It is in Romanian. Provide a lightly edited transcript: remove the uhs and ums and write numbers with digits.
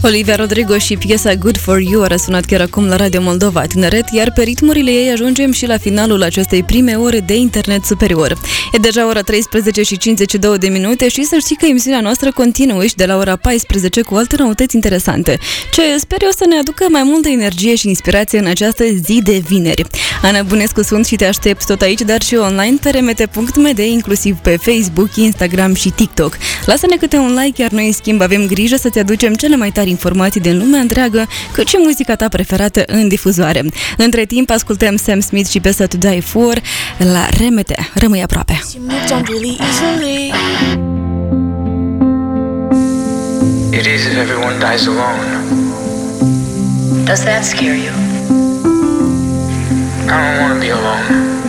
Olivia Rodrigo și piesa Good For You a răsunat chiar acum la Radio Moldova Tineret, iar pe ritmurile ei ajungem și la finalul acestei prime ore de internet superior. E deja ora 13:52 și să știi că emisiunea noastră continuă și de la ora 14 cu alte noutăți interesante, ce sper eu să ne aducă mai multă energie și inspirație în această zi de vineri. Ana Bunescu sunt și te aștept tot aici, dar și online pe rmt.md, inclusiv pe Facebook, Instagram și TikTok. Lasă-ne câte un like, iar noi în schimb avem grijă să-ți aducem cele mai tari informații din lumea întreagă, cât și muzica ta preferată în difuzoare. Între timp ascultăm Sam Smith și piesa To Die For la RMT. Rămâi aproape. It is if everyone dies alone. Does that scare you? I don't want to be alone.